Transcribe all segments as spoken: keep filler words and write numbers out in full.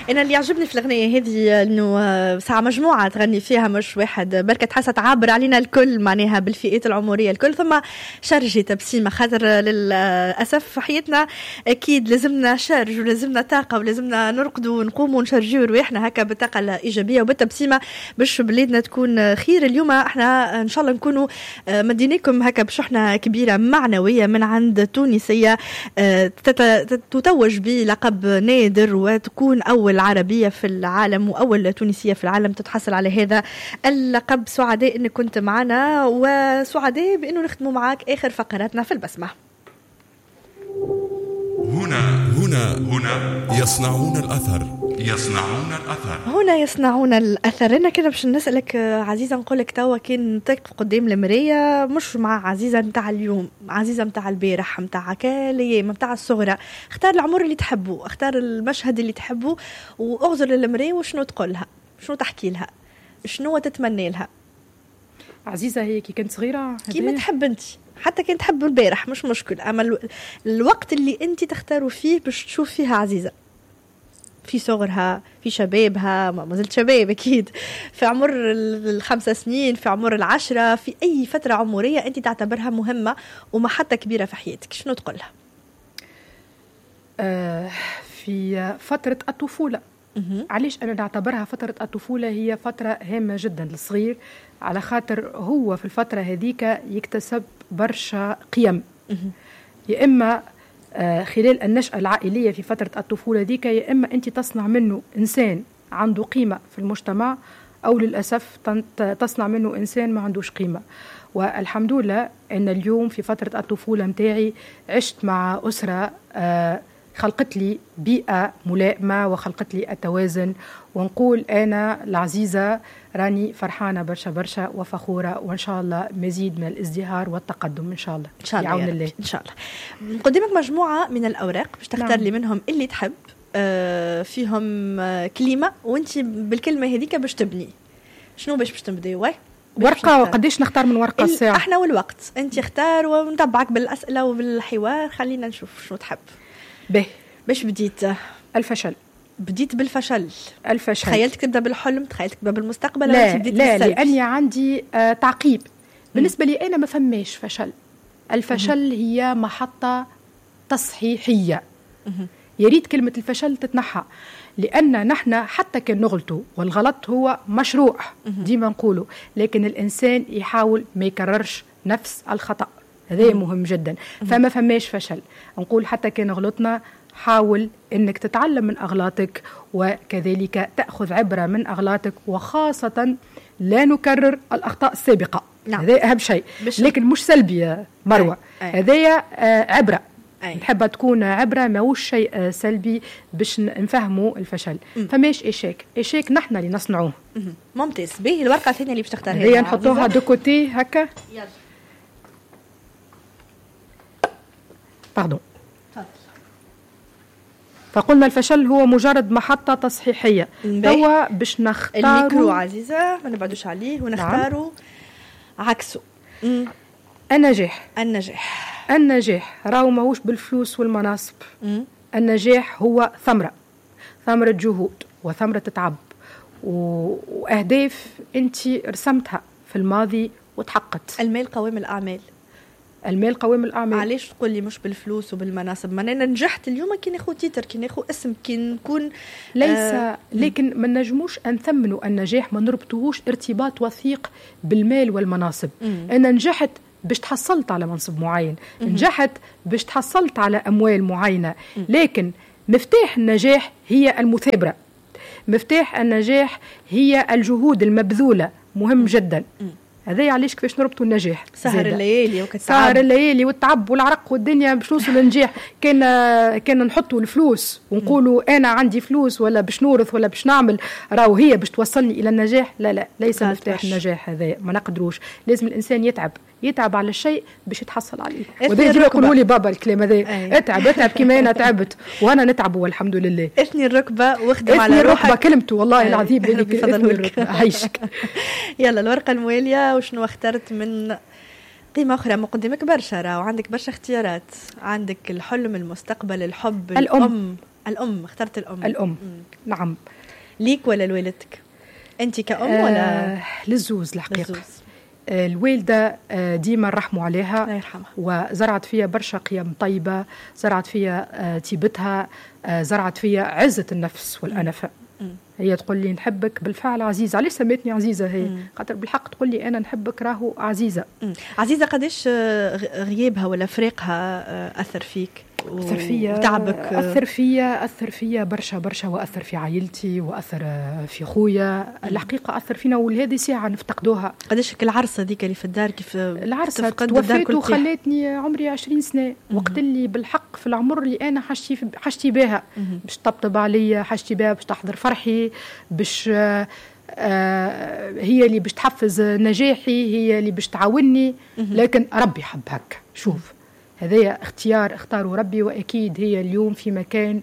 انا اللي يعجبني في الاغنيه هذه انه ساعه مجموعه تغني فيها مش واحد، بركه تحسها تعبر علينا الكل معناها بالفئات العمريه الكل، ثم شرجه تبسيمه، خاطر للاسف في حياتنا اكيد لازمنا شرج ولازمنا طاقه ولازمنا نرقدوا ونقوموا ونشرجوا رواحنا هكا بالطاقه الايجابيه وبالتبسيمه باش بلادنا تكون خير. اليوم احنا ان شاء الله نكونوا مدينيكم هكا بشحنه كبيره معنويه من عند تونسيه تتوج بلقب نادر وتكون أول عربية في العالم وأول تونسية في العالم تتحصل على هذا اللقب. سعداء أنك كنت معنا وسعداء بأنه نختموا معك آخر فقراتنا في البسمة. هنا هنا هنا يصنعون الأثر يصنعون الأثر هنا يصنعون الأثر. أنا كده باش نسألك عزيزة، نقولك توا كان تقف قدام المراية مش مع عزيزة متاع اليوم، عزيزة متاع البارح، متاع كاليام، متاع الصغرى، اختار العمر اللي تحبه، اختار المشهد اللي تحبه واغزر للمراية وشنو تقولها، شنو تحكي لها، شنو تتمنى لها؟ عزيزة هي كي كنت صغيرة كيما تحب انت، حتى كنت تحب البارح مش مشكل، اما الوقت اللي انت تختاروا فيه باش تشوف فيها عزيزة، في صغرها، في شبابها، ما زلت شباب أكيد، في عمر الخمسة سنين، في عمر العشرة، في أي فترة عمرية أنت تعتبرها مهمة ومحطة كبيرة في حياتك، شنو تقولها؟ آه في فترة الطفولة. علاش أنا نعتبرها فترة الطفولة هي فترة هامة جدا للصغير، على خاطر هو في الفترة هذيك يكتسب برشا قيم، يا إما خلال النشأة العائلية في فترة الطفولة ديك، يا إما أنت تصنع منه إنسان عنده قيمة في المجتمع، أو للأسف تصنع منه إنسان ما عندوش قيمة. والحمد لله أن اليوم في فترة الطفولة متاعي عشت مع أسرة خلقت لي بيئة ملائمة وخلقت لي التوازن، ونقول أنا العزيزة راني فرحانة برشا برشا وفخورة، وإن شاء الله مزيد من الازدهار والتقدم إن شاء الله إن شاء الله بعون الله. إن شاء الله. نقدمك مجموعة من الأوراق باش تختار نعم. لي منهم اللي تحب، آه فيهم آه كلمة، وانت بالكلمة هذيك باش تبني شنو باش باش تبدي واي ورقة. وقديش نختار من ورقة الساعة؟ احنا والوقت انت اختار ونتبعك بالأسئلة وبالحوار، خلينا نشوف شنو تحب. به باش بديت؟ الفشل. بديت بالفشل. الفشل. تخيلتك تبدا بالحلم، تخيلتك تبدا بالمستقبل؟ لا لا لاني عندي آه تعقيب. بالنسبه لي انا ما فماش فشل. الفشل م- هي محطه تصحيحيه. يا ريت كلمه الفشل تتنحى، لان نحن حتى كان نغلطوا، والغلط هو مشروع ديما نقوله، لكن الانسان يحاول ما يكررش نفس الخطا، هذا مهم جدا. فما فماش فشل. نقول حتى كان غلطنا حاول انك تتعلم من اغلاطك، وكذلك تاخذ عبره من اغلاطك، وخاصه لا نكرر الاخطاء السابقه. نعم. هذا اهم شيء، لكن مش سلبي يا مروه. هذايا آه عبره، نحب تكون عبره، ماهوش شيء آه سلبي باش نفهموا الفشل. م. فماش اشيك اشيك نحن اللي نصنعوه. ممتاز. به الورقه الثانيه اللي باش تختارها هي نحطوها دو كوتي هكا. يلا باردون. فقلنا الفشل هو مجرد محطة تصحيحية. هو باش نختاروا الميكرو عزيزة ما نبعدوش عليه ونختاروا نعم. عكسه. مم. النجاح. النجاح النجاح راهو ماهوش بالفلوس والمناصب. مم. النجاح هو ثمرة، ثمرة جهود وثمرة تعب وأهداف أنت رسمتها في الماضي وتحققت. المال قوام الأعمال. المال قوام الأعمال. علاش تقول لي مش بالفلوس وبالمناصب؟ ما أنا نجحت اليوم كي ناخذ تيتر، كي ناخذ اسم، كي نكون ليس آه لكن ما نجموش نثمنوا النجاح، ما نربطوهوش ارتباط وثيق بالمال والمناصب. مم. أنا نجحت باش تحصلت على منصب معين، مم. نجحت باش تحصلت على أموال معينة، مم. لكن مفتاح النجاح هي المثابرة، مفتاح النجاح هي الجهود المبذولة، مهم مم. جدا. مم. هذا علاش كيفاش نربطوا النجاح، سهر الليالي وكتعب، سهر الليالي والتعب والعرق والدنيا باش نوصل للنجاح. كان كان نحطوا الفلوس ونقولوا انا عندي فلوس ولا باش نورث ولا باش نعمل راهو هي باش توصلني الى النجاح، لا لا ليس مفتاح النجاح هذا، ما نقدروش. لازم الانسان يتعب يتعب على الشيء باش يتحصل عليه. وذا يجي يقولوا لي بابا الكلام هذا، اتعب اتعب كما انا تعبت وانا نتعب والحمد لله. اثني الركبه واخدم على روحك. اثني الركبه كلمته والله العظيم اللي بفضل عايشك. يلا الورقه المواليه، وشنو اخترت من قيمه اخرى؟ مقدمك برشا، راه وعندك برشا اختيارات، عندك الحلم، المستقبل، الحب، الام. الأم، اخترت الأم. الأم مم. نعم. ليك ولا لوالدتك؟ أنت كأم آه ولا؟ للزوز الحقيقة. للزوز. آه الوالدة آه ديما رحموا عليها، الله يرحمها، وزرعت فيها برشا قيم طيبة، زرعت فيها آه طيبتها، آه زرعت فيها عزة النفس والأنفة. مم. هي تقول لي نحبك بالفعل عزيزة. علاش سميتني عزيزة هي؟ مم. خاطر بالحق تقول لي أنا نحبك راهو عزيزة. مم. عزيزة قديش غيابها ولا فريقها أثر فيك؟ أثر فيا وتعبك؟ أثر فيا أثر فيا برشا برشا، وأثر في عائلتي، وأثر في خويا. الحقيقة أثر فينا، ولهذه ساعة نفتقدوها. قديش العرسة ذيك اللي في الدار؟ كيف العرسة توفيت وخلتني عمري عشرين سنة، وقت اللي بالحق في العمر اللي أنا حشتي حشتي بها باش تطبطب عليا، حشتي بها باش تحضر فرحي، باش آه هي اللي باش تحفز نجاحي، هي اللي باش تعاوني. لكن ربي حب هكا. شوف، هذا اختيار اختاره ربي، وأكيد هي اليوم في مكان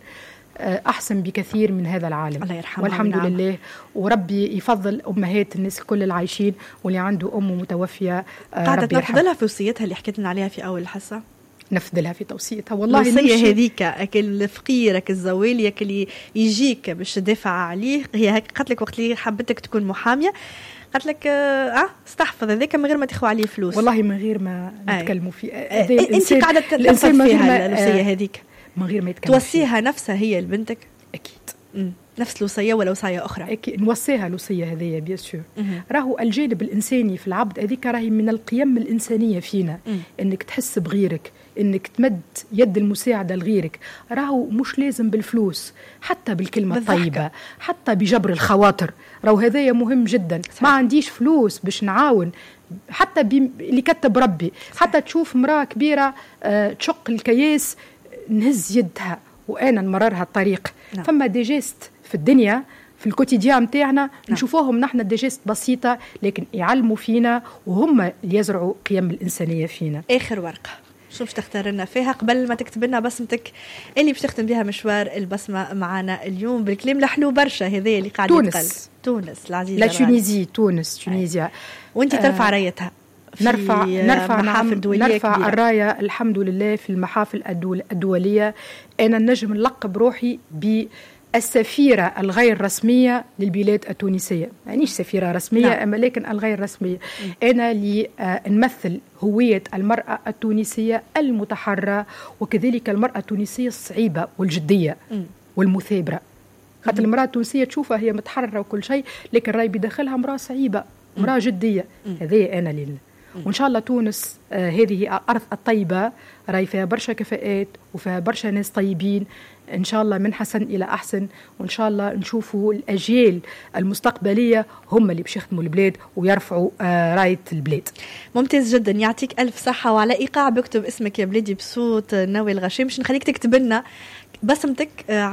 أحسن بكثير من هذا العالم. الله يرحمها والحمد نعم. لله. وربي يفضل أمهات الناس الكل العايشين، واللي عنده أم متوفية قاعدة تنفذلها في وصيتها اللي حكيت لنا عليها في أول الحصة؟ نفذلها في توصيتها والله. الوصية هذيك أكل فقيرك الزوالي اللي يجيك باش تدافع عليه، هي هيك قالت لك وقت اللي حبتك تكون محامية، قالت لك اه استحفظ هذاك من غير ما تاخذوا عليه فلوس. والله من غير ما نتكلموا فيه. انت قاعده تنفذ فيها الوصيه هذيك من غير ما يتكلم توصيها نفسها هي لبنتك؟ اكيد. مم. نفس الوصيه ولا وصايه اخرى؟ اكيد نوصيها الوصيه هذيا بيان سور. راهو الجانب الانساني في العبد هذيك راهي من القيم الانسانيه فينا. مم. انك تحس بغيرك، انك تمد يد المساعده لغيرك. راهو مش لازم بالفلوس، حتى بالكلمه الطيبه، حتى بجبر الخواطر. راهو هذايا مهم جدا. صحيح. ما عنديش فلوس باش نعاون، حتى اللي كتب ربي. صحيح. حتى تشوف امراه كبيره آه تشق الكياس، نهز يدها وانا نمررها الطريق. نعم. فما دي جيست في الدنيا في الكوتيديان متاعنا. نعم. نشوفوهم نحن دي جيست بسيطه، لكن يعلموا فينا، وهم اللي يزرعوا قيم الانسانيه فينا. اخر ورقه شو باش تختار لنا فيها قبل ما تكتب لنا بسمتك اللي باش تختم بها مشوار البسمه معنا اليوم بالكلام الحلو برشا هذا اللي قاعد يتقال؟ تونس. تونس العزيزه. لا تونيزي، تونس تونيزيا. وانت ترفع آه رايتها؟ نرفع نرفع نعم نرفع كبيرة. الرايه الحمد لله في المحافل الدول الدوليه. انا نجم نلقب روحي ب السفيرة الغير رسمية للبلاد التونسية. يعني سفيرة رسمية. نعم. أما لكن الغير رسمية. م. أنا اللي نمثل هوية المرأة التونسية المتحرة، وكذلك المرأة التونسية الصعيبة والجدية. م. والمثابرة. خاطر المرأة التونسية تشوفها هي متحررة وكل شيء، لكن راي بداخلها امرأة صعيبة، امرأة جدية. هذه أنا اللي وإن شاء الله تونس آه هذه الأرض الطيبة راي فيها برشا كفاءات وفيها برشا ناس طيبين. إن شاء الله من حسن إلى أحسن، وإن شاء الله نشوفوا الأجيال المستقبلية هم اللي باش يخدموا البلاد ويرفعوا آه راية البلاد. ممتاز جدا، يعطيك ألف صحة. وعلى إيقاع بكتب اسمك يا بلادي بصوت ناوي الغشيم، مش نخليك تكتب لنا بسمتك.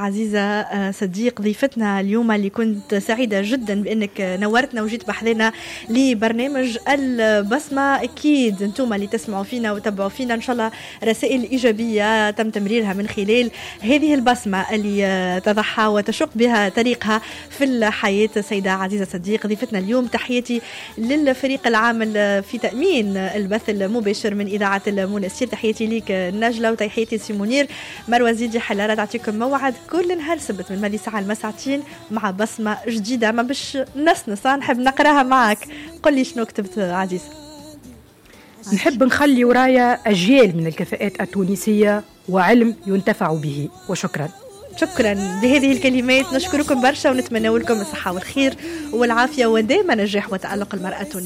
عزيزة صديق ضيفتنا اليوم اللي كنت سعيدة جدا بأنك نورتنا وجيت بحذنا لبرنامج البسمة. أكيد أنتم اللي تسمعوا فينا وتابعوا فينا إن شاء الله رسائل إيجابية تم تمريرها من خلال هذه البسمة اللي تضحى وتشق بها طريقها في الحياة. سيدة عزيزة صديق ضيفتنا اليوم. تحياتي للفريق العامل في تأمين البث المباشر من إذاعة المنسير. تحياتي ليك نجلة، وتحياتي سيمونير. مروة زيدي حلالة تعطيكم موعد كل نهار سبت من مالي ساعة المساعتين مع بسمة جديدة. ما بش نسنس نحب نقراها معك. قل لي شنو كتبت عزيزة؟ نحب نخلي ورايا أجيال من الكفاءات التونسية وعلم ينتفع به. وشكرا. شكرا بهذه الكلمات. نشكركم برشا ونتمنى لكم الصحة والخير والعافية ودائما نجاح وتألق المرأة التونسية.